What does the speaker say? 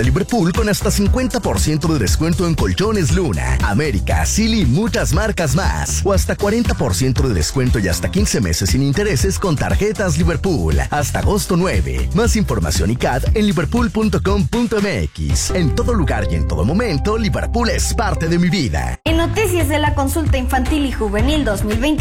Liverpool con hasta 50% de descuento en colchones Luna, América, Silly y muchas marcas más. O hasta 40% de descuento y hasta 15 meses sin intereses con tarjetas Liverpool. Hasta agosto 9. Más información y CAD en liverpool.com.mx. En todo lugar y en todo momento, Liverpool es parte de mi vida. En noticias de la consulta infantil y juvenil 2020.